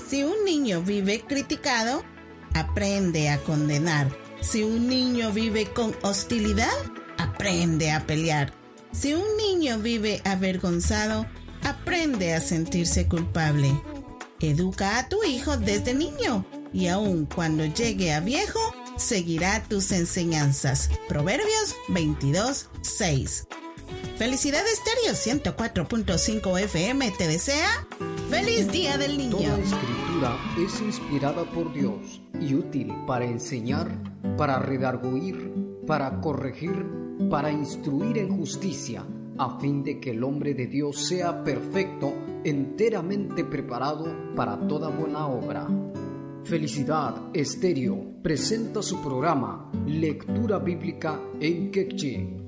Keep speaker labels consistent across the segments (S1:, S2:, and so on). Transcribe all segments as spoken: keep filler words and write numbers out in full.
S1: Si un niño vive criticado, aprende a condenar. Si un niño vive con hostilidad, aprende a pelear. Si un niño vive avergonzado, aprende a sentirse culpable. Educa a tu hijo desde niño y aun cuando llegue a viejo, seguirá tus enseñanzas. Proverbios veintidós, seis. Felicidad Estéreo ciento cuatro punto cinco F M te desea ¡Feliz Día del Niño!
S2: Toda escritura es inspirada por Dios y útil para enseñar, para redarguir, para corregir, para instruir en justicia, a fin de que el hombre de Dios sea perfecto, enteramente preparado para toda buena obra. Felicidad Estéreo presenta su programa Lectura Bíblica en Quechua.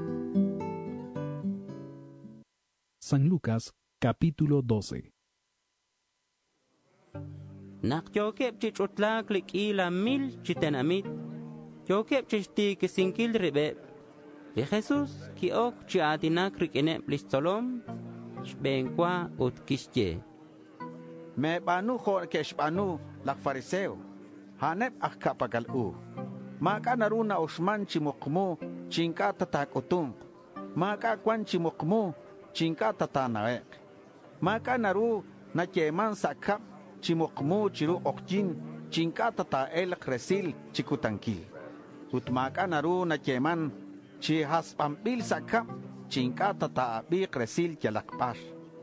S3: San Lucas, capítulo doce.
S4: Nak yokep chichutlak likila mil chitenamit. Yokep chishti kisinkil ribe. De Jesús ki ok chiatinak rikenep listolom. Shbenkwa ut kishye.
S5: Me banu khor kesh banu lak fariseo. Hanep akkapagal u. Maka naruna usman chimukmu chinka tatakutung. Maka kwan chimukmu chinka tatanaek. Maka naru na cheman sakap chimukmu chiru okjin chinka tata el kresil chikutankil. Utmaka naru na cheman chi haspambil sakap chinka tata bi kresil yalakpash.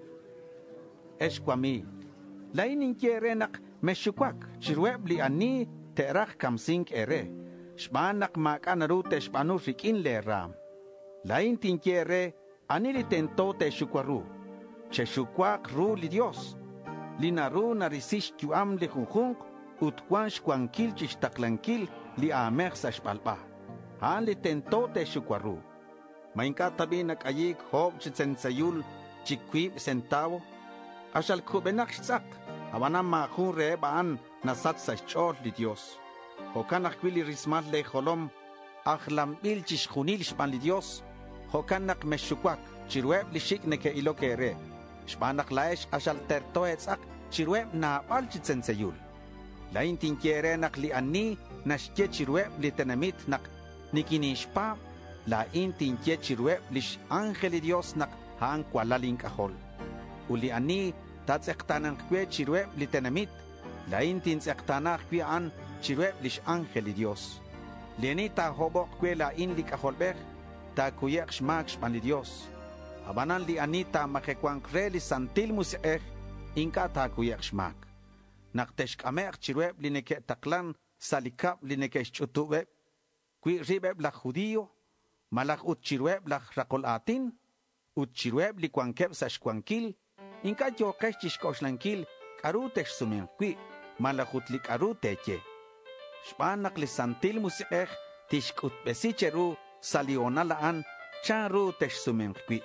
S5: Eskwami lainin kierenak meshukwak chirwebli ani terak kamsink ere. Shbanak maka naru teshbanu rikin le ram. Lain tinkiere anili tento te shukwaru. Che shukwak ru li Dios. Linaru narisish tuam li junjunk. Utkwan shkwankil chishtaklankil li amer sa shbalba. Han li tento te shukwaru. Mainka tabi nakayik hob chitsensayul chikwib centavo. Ashal kubenak shtzak. Hawanam mahun reebaan nasat sa shchor li Dios. Hokan akwili rismat le holom. Akhlam bil chishkunil shpan li Dios. Hokanak meshukwak. Chirweb li shik neke ilo kere. Shpanak laesh ashal terto etzak. Chirweb na bal chitsensayul. Lain tinkiere nak li ani. Nashke chirweb li tenamit nak nikinishpa. Lain tinkie chirweb li angeli Dios nak haan kwalaling kahol. Uli ani tatsektanang kwe chirweb li tenamit. Lain tinsektanang kwe an chirweb li angeli Dios. Lieni ta hobok kwe lain li kaholbek. Ta kuyek shmak shpan li Dios. Abanan li anita makekwang kre li santil musiek. Inka ta kuyek shmak. Nakteshkamek chirweb li neke taklan salikap li neke shchutubeb. Kwi ribeb la judío. Malak ut chirweb la rakolatin. Ut chirweb li kwankeb sa shkwankil. Inka yo kesh koslankil karu tesh sumen kwi. Malakut li karu teche. Shpanak li santil musiek. Tishkut besicheru. Saliona laan charu tesh sumemkwi.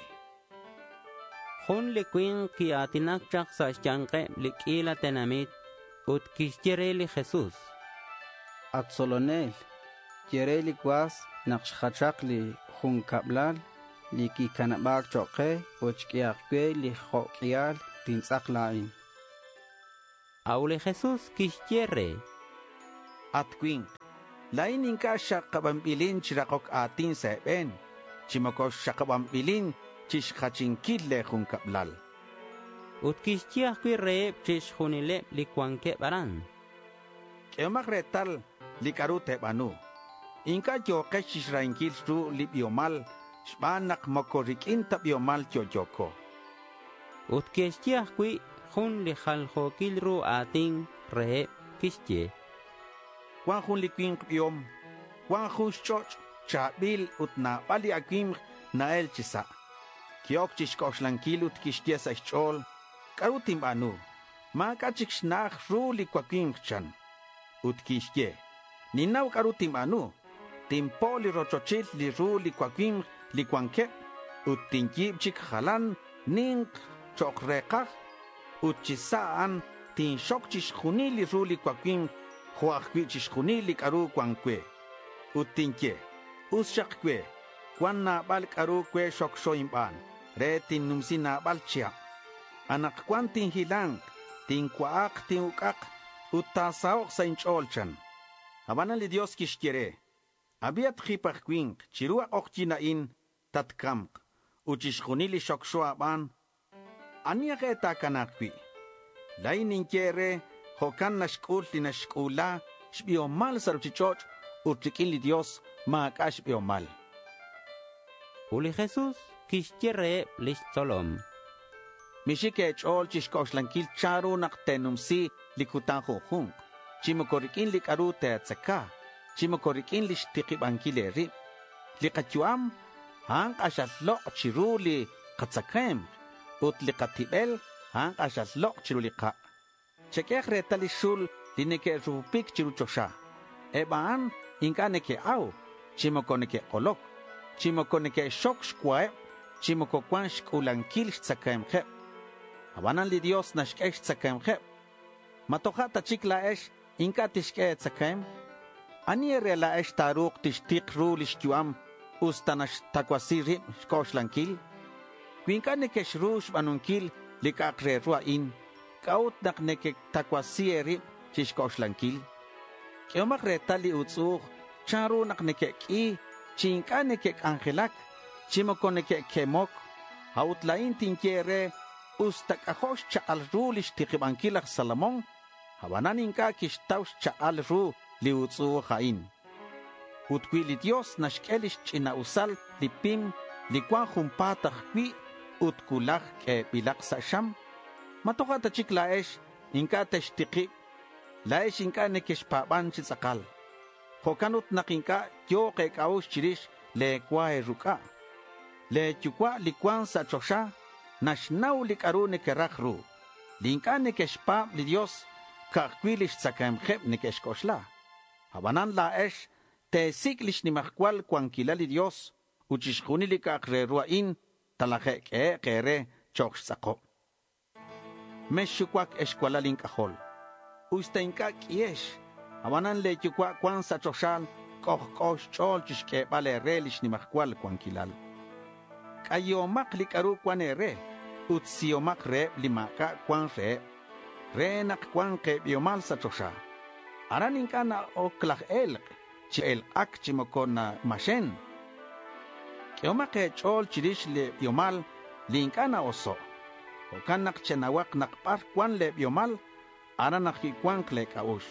S4: Hun likwin ki atinak chak sa chanke likila tenamit ut kishtire li Jesús.
S6: At solonel, kire li kwas nakshachak li hun kablal li ki kanabak choke ut kiakwe li hokial tinsak lain.
S4: Aule Jesús kishtire.
S5: At kwing. Lain inka siya kabambilin chirakok atin sa eben. Chimokos siya kabambilin chishkachinkid le kung kablal.
S4: Ut kishtiyak kwi reep chish hunilep li kwanke baran.
S5: Keomak retal li karute banu. Inka yo keshishrankil ru li biomal. Shbanak mokorikin ta biomal chochoko.
S4: Ut kishtiyak kwi hun li khalhokil ru atin reep kishtiyak.
S5: Juan Jun likwing biom, Juan Jun choch, chabil ut na pali akim na el chisa. Kiok chishkosh lankil ut kishtiesa chol, karutim anu, ma kachik shnach ru likwakim chan. Ut kishtie, ninaw karutim anu, timpo li rochochil li ru likwakim likwanke, ut tinkib chik halan, ning chokrekach, ut chisaan, tin shok chishkuni li ru likwakim Huakwi chishkuni li karu kwankwe. Utinke. Ushakwe. Kwan na bal karu kwe shoksho imban. Re tin numsi na bal chia. Anak kwan tin hilang. tinquaak tinukak, utasaok sa incholchan. Habanan li Dios kishkere. Abiat khipach kwing, chirua okchinain, tatkamk, uchishkunili shokshuaban, aniake takanakwi. Lain inkere, hokan nashkul linashkula, shbiomal saruchichoch, urchikin li Dios, maakash biomal.
S4: Uli Jesús kishkere listolom.
S5: Mishike chol chishkoslankil charu naktenum si likutan hung. Chimokorikin likaru teatsaka. Chimokorikin lishtikibankile rip. Likachuam hang ashatlok chiru li katsakem. Ut likatibel hang ashatlok chiru lika. Chekek retalishul lineke rupik chiru chosha. Ebaan inka neke au. Chimokoneke olok. Chimokoneke shok shkwae. Chimokokwan shkulankil shtsakem khep. Habanan li Dios nashkesh tsakem khep. Matohata chikla esh inka tishke tsakem. Aniere la esh taruk tishtik ru lishtuam ustanash takwasiri shkoslankil. Kwinka nekesh rush banunkil likakre ruain. Kaut nak nekek takwasieri chishkoslankil. Kiomak retali utsuk charu nak nekek i chinka nekek angelak. Chimoko nekek kemok. Hautlain tinkere ustak ahosh chaal ru lishtikibankilak salamon. Habanan inka kishtaush chaal ru liutsu hain. Utkwili Dios nashkelish china usal lipim likwan humpatah kwi utkulak ke bilak sa sham. Matokata chik laesh inka teshtiki. Laesh inka nekesh paban chitsakal. Hokanut nakinka yo ke kaush chirish le kwae ruka. Le chukwa likwan sa chosha. Nashnau likaru nekerakru. Linka nekeshpa li Dios kakwilish tsakam khep nekeshkoshla. Habanan la esh te siklish ni makwal kwankila li Dios uchishkuni likakre ruain talakhe ke kere choksh tsako. Meshukwak eshkwala linkahol. Ustenka kiesh. Habanan le chukwa kwan sa choshal koch kosh chol chishke bale relish ni makwal kwankilal. Kayomak likaru kwane re. Utsiomak re limaka kwan re. Re nak kwan ke biomal sa chosha. Aranin ka na oklak elk. Chi el ak chimokon na mashen. Kiomak e chol chirish le biomal linka na oso. Okan nak chenawak nak par kwan le biomal. Aran nak kwan klek aush.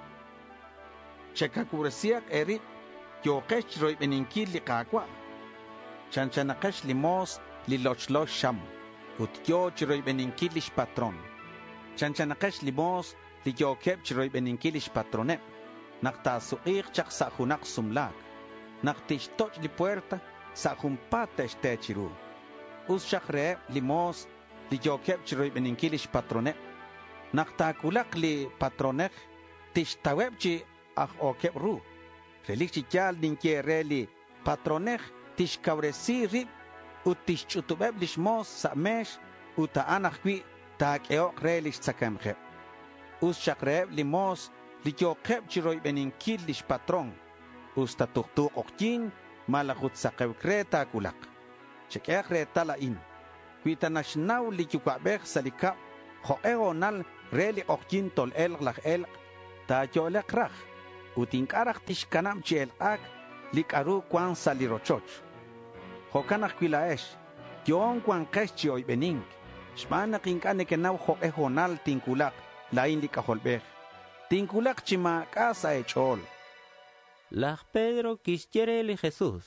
S5: Chekakuresiak erit. Yokesh roi beninkil likakwa. Chanchanakash limos li lochlosh sham. Utyo chiroy beninkilish patron. Chanchanakash limos li yokep chiroy beninkilish patrone. Nakta suik chak sa hunak sumlak. Naktishtoch li puerta sa humpata este chiru. Us shakre limos li yokep chiroy beninkilish patrone. Nakta kulak li patronek tishtaweb chi ah okep ru. Relik chikyal ninkiere li patronek tishkabresi rip utish chutubeb lishmos sa mesh uta anakwi tak eok relish tsakamkheb. Us shakreb limos likyokeb chiroy beninkil lish patron. Us tatuktuk oktin malakut sakewkre takulak. Chekek re talain. Kwita nashnaw likyukabek salikap hoeonal reli oktin tol elk lak elk ta yolek rak. Utinkarak tishkanam chi elak likaru kwan salirochoch. Hokanak kwilaesh, yon kwan kesh oy bening. Shmana kinkane ke naw ho ehonal tinkulak, lain likaholbeh. Tinkulak chima kasa echol.
S4: Lach Pedro kisjere li Jesús.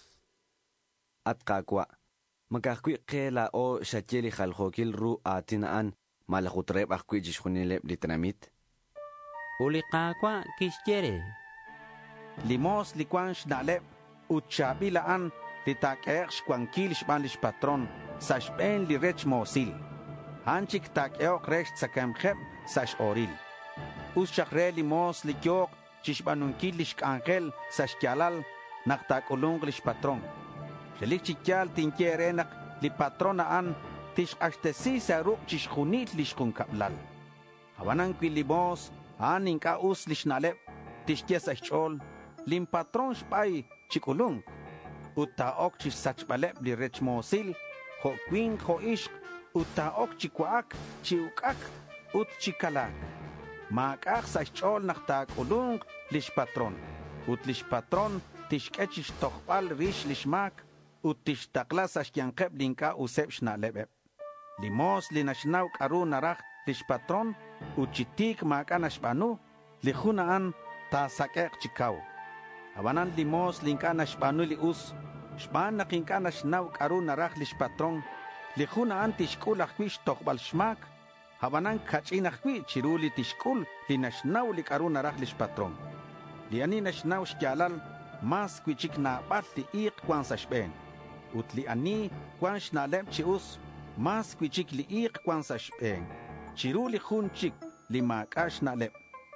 S7: At kakwa, magkakwi kela o shatyeli khalhokil ru atinaan malakutreb akwi jishkunileb litramit.
S4: Uli kakwa kisjere.
S5: Limos likwan shnaleb, utchabilaan, litakek shkwankil shbanish patron, sashben li rech mosil. Hanchik takeok resh tsakamkheb sash oril. Ushakre limos likyok chishbanunkil lish angel sashkyalal naktakulung lish patron. Relik chikyal tinkierenak li patronaan tish ashtesi saruk chishkunit lish kunkablal. Hawanan limos aning ka us lish naleb tish kiesashchol lim patron shbay chikulung. Utaok chis sachbaleb li rech mosil, ho queen ho ishk, utaok chikwaak, chiukak, ut chikalak. Maakak sa chol naktak ulung lish patron. Ut lish patron tishkechish tokpal rish lishmak. Ut tishtakla sa shyankep linka usep shnalebeb. Limos linashnaw karu narak lish patron. Ut chitik maakanashbanu. Lijunaan ta sakek chikaw. Abanan limos linkanash-banu lius. Shban nakinkanash-naw karu narak lish patron. Lijunaan tishkulak kwish tokbal shmak. Habanan kachinach kwi chiruli tishkul linashnaw li karu narak lish patron. Liani nashnaw shkyalal mas kwichik na bat li iq kwan sa shben. Ut liani kwan shnalem chius mas kwichik li iq kwan sa shben. Chiruli jun chik li makash nalem.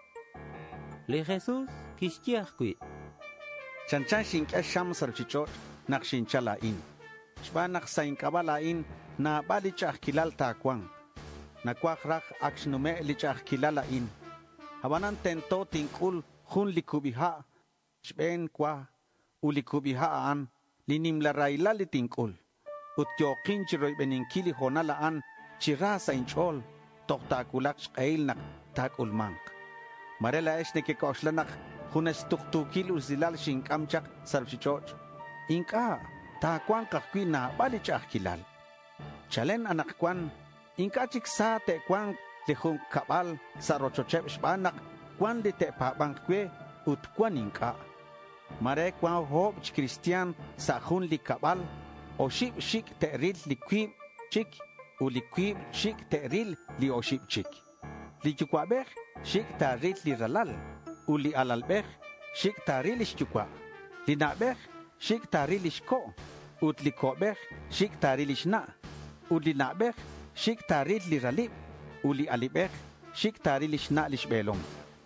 S4: Li Jesus kishtiach kwi.
S5: Chanchan shinkya sham sarchichot nak shinchalain. Shba nak sain kabalain na balichach kilal takwang. Nakwak rak akshnume lichach kilalain. Habanan tento tinkul hun likubiha. Shben kwa ulikubiha an linim la raila litinkul. Ut yokin chiroy beninkili honalaan chira sa inchol. Toktakulak shkail nak takulmank. Marela es ne ke koslanak hunas tuktukil uzilal shinkamchak sarchichoch. Inka ta kwan kakwi na balichak kilal. Chalen anak kwan inka chik sa te kwan de hun kabal sarochochep shbanak kwan de te pabang kwe ut kwan inka. Mare kwan hob ch Christian sa hun li kabal o ship shik te ril li kwib chik u li kwib shik te ril li o ship chik. Li chukwabek shik tarit li ralal, uli alalbech, shik tarilish chukwa. Li nabech, shik tarilish ko, ut li kobech, shik tarilish na. Uli nabech, shik tarit li ralib, uli alibech, shik tarilish na lish belong.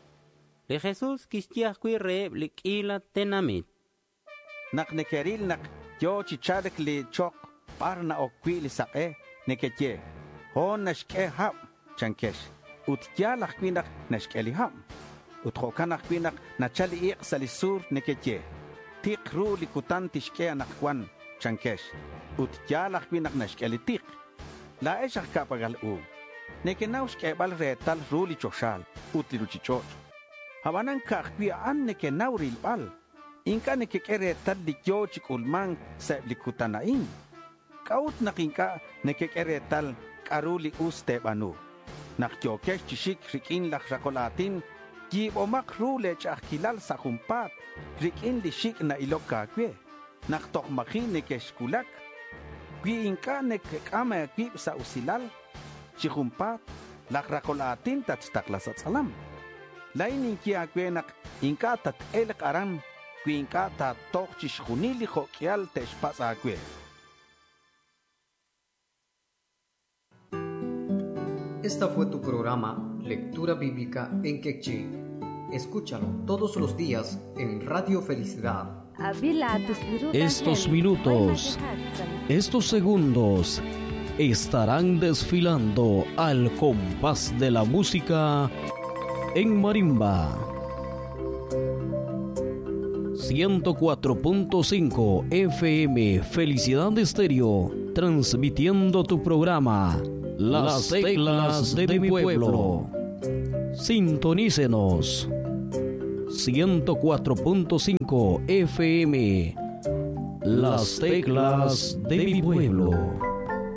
S4: Li Jesus kishtiach kwi reeb li kila tenamit.
S5: Nak nekeril nak yo chichadek li chok par na okwi li sake neketje. Hon nashke hap chankesh. Ut yalak kwinak nashkeliham. Ut hokanak kwinak nachali iq salisur neketje. Tik ru likutan tishke anakwan chankesh. Ut yalak kwinak nashkelitik. La eshak kapagal u. Nekenaush kebal retal ru li choshal. Ut liruchichot. Habanan kakwi an nekenau rilbal. Inka nekekere tal likyo chikulman sa likutanain. Kaut nakinka nekekere tal karuli uste banu. Nakyokesh chishik rikin lak rakolatin, gib omak rule chakilal sa kumpat, rikin lishik na ilok kakwe, naktok makin nekeshkulak, gwi inka nekekama gib sa usilal, chikumpat, lak rakolatin tatstakla sa salam. Lain inki akwe nak inka tat elak aram, gwi inka tatok chishkunili hokial teshpas akwe.
S2: Esta fue tu programa Lectura Bíblica en Quechí. Escúchalo todos los días en Radio Felicidad.
S8: Estos minutos, estos segundos estarán desfilando al compás de la música en marimba. ciento cuatro punto cinco F M Felicidad Estéreo, transmitiendo tu programa Las teclas de mi pueblo. Sintonícenos. ciento cuatro punto cinco F M. Las teclas de mi pueblo.